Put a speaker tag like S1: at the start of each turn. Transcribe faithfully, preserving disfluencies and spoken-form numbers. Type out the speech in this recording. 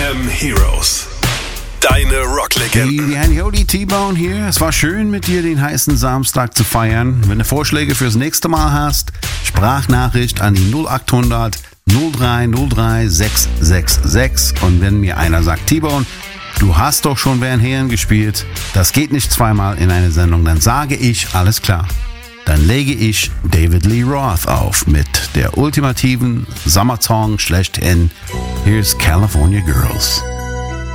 S1: M Heroes. Deine Rocklegenden.
S2: Hey, yo, die T-Bone hier. Es war schön, mit dir den heißen Samstag zu feiern. Wenn du Vorschläge fürs nächste Mal hast, Sprachnachricht an die null acht hundert null drei null drei sechs sechs sechs. Und wenn mir einer sagt, T-Bone, du hast doch schon Van Halen gespielt, das geht nicht zweimal in eine Sendung, dann sage ich, alles klar. Dann lege ich David Lee Roth auf mit der ultimativen Sommersong schlechthin. Here's California Girls.